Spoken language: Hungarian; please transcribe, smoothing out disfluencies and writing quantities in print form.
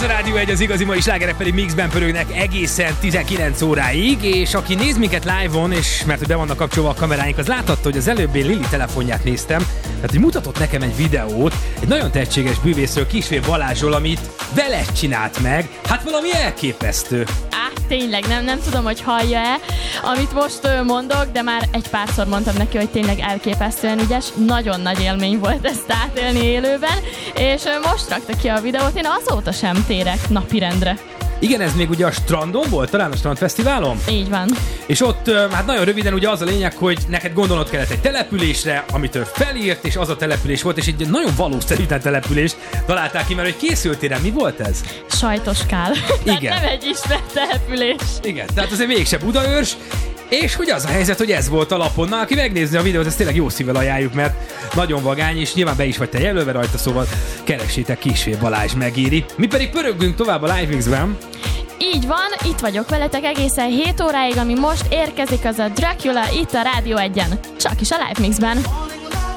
a Rádió 1, az igazi mai slágerek pedig mixben pörögnek egészen 19 óráig, és aki néz minket live-on, és mert hogy be vannak kapcsolva a kameráink, az láthatta, hogy az előbb én Lili telefonját néztem, tehát hogy mutatott nekem egy videót, egy nagyon tehetséges bűvészről, Kisvé Balázsról, amit vele csinált meg, hát valami elképesztő. Tényleg, nem tudom, hogy hallja-e, amit most mondok, de már egy párszor mondtam neki, hogy tényleg elképesztően ügyes. Nagyon nagy élmény volt ezt átélni élőben, és most rakta ki a videót, én azóta sem térek napirendre. Igen, ez még ugye a strandon volt, talán a Strandfesztiválon? Így van. És ott, hát nagyon röviden ugye az a lényeg, hogy neked gondolnod kellett egy településre, amit ő felírt, és az a település volt, és egy nagyon valószerűtlen település találták ki, mert hogy készültél rá, mi volt ez? Sajtoskál. Igen. Tehát nem egy ismert település. Igen, tehát azért mégse Budaörs, és hogy az a helyzet, hogy ez volt a lapon. Na, aki megnézni a videót, ezt tényleg jó szívvel ajánljuk, mert nagyon vagány, és nyilván be is vagy te jelölve rajta, szóval keressétek, Kisvé Balázs megéri. Mi pedig pöröggünk tovább a Live Mixben. Így van, itt vagyok veletek egészen 7 óráig, ami most érkezik, az a Dracula itt a Rádió 1-en. Csak is a Live Mixben.